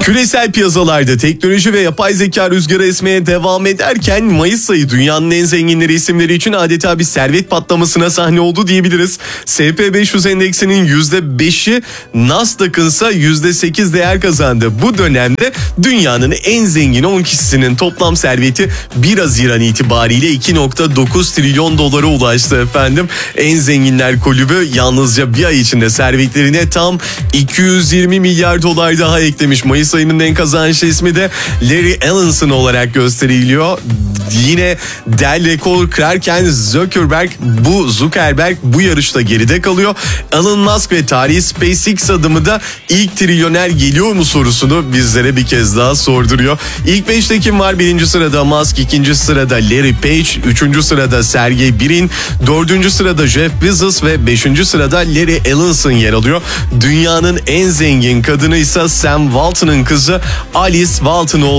Küresel piyasalarda teknoloji ve yapay zeka rüzgarı esmeye devam ederken Mayıs ayı dünyanın en zenginleri isimleri için adeta bir servet patlamasına sahne oldu diyebiliriz. SP500 endeksinin %5'i, Nasdaq'ın ise %8 değer kazandı. Bu dönemde dünyanın en zengin 10 kişisinin toplam serveti 1 Haziran itibariyle 2.9 trilyon dolara ulaştı efendim. En zenginler kulübü yalnızca bir ay içinde servetlerine tam 220 milyar dolar daha eklemiş. Mayıs ayının en kazançlı ismi de Larry Ellison olarak gösteriliyor. Yine Dell rekor kırarken Zuckerberg bu yarışta geride kalıyor. Elon Musk ve tarihi SpaceX adımı da ilk trilyoner geliyor mu sorusunu bizlere bir kez daha sorduruyor. İlk 5'te kim var? 1. sırada Musk, 2. sırada Larry Page, 3. sırada Sergey Brin, 4. sırada Jeff Bezos ve 5. sırada Larry Ellison yer alıyor. Dünyanın en zengin kadını ise Sam Walton'ın kızı Alice Walton oldu.